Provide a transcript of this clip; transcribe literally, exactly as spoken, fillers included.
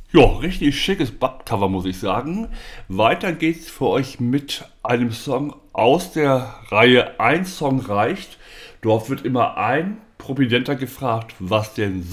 Ja, richtig schickes Bab-Cover, muss ich sagen. Weiter geht's für euch mit einem Song aus der Reihe Ein Song reicht. Dort wird immer ein Prominenter gefragt, was denn